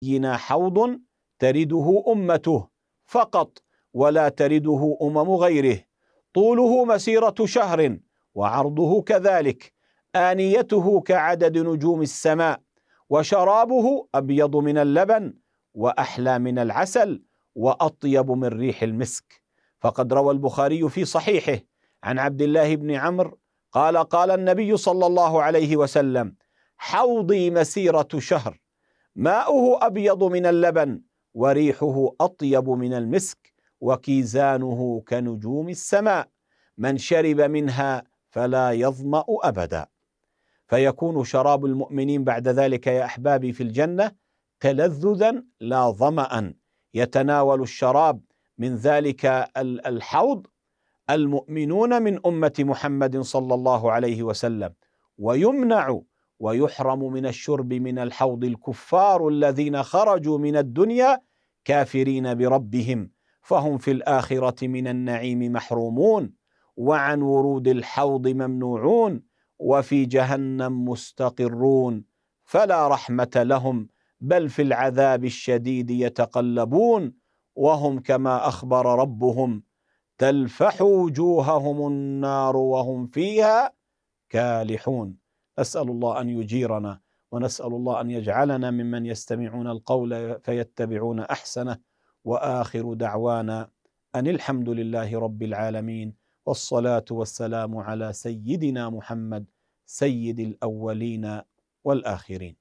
نبينا حوض ترده أمته فقط ولا ترده أمم غيره، طوله مسيرة شهر وعرضه كذلك، آنيته كعدد نجوم السماء، وشرابه أبيض من اللبن وأحلى من العسل وأطيب من ريح المسك. فقد روى البخاري في صحيحه عن عبد الله بن عمرو قال: قال النبي صلى الله عليه وسلم: حوضي مسيرة شهر، ماؤه أبيض من اللبن وريحه أطيب من المسك وكيزانه كنجوم السماء، من شرب منها فلا يظمأ أبدا. فيكون شراب المؤمنين بعد ذلك يا أحبابي في الجنة تلذذا لا ظمأ، يتناول الشراب من ذلك الحوض المؤمنون من أمة محمد صلى الله عليه وسلم، ويمنع ويحرم من الشرب من الحوض الكفار الذين خرجوا من الدنيا كافرين بربهم، فهم في الآخرة من النعيم محرومون، وعن ورود الحوض ممنوعون، وفي جهنم مستقرون، فلا رحمة لهم، بل في العذاب الشديد يتقلبون، وهم كما أخبر ربهم: تلفح وجوههم النار وهم فيها كالحون. نسأل الله أن يجيرنا، ونسأل الله أن يجعلنا ممن يستمعون القول فيتبعون أحسنه، وآخر دعوانا أن الحمد لله رب العالمين، والصلاة والسلام على سيدنا محمد سيد الأولين والآخرين.